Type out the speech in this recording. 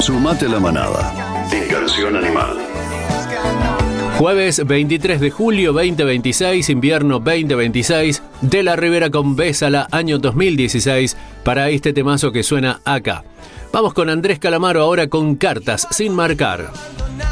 Sumate a la manada. En Canción Animal. Jueves 23 de julio 2026, invierno 2026, De la Rivera con Bésala, año 2016, para este temazo que suena acá. Vamos con Andrés Calamaro ahora con Cartas sin marcar.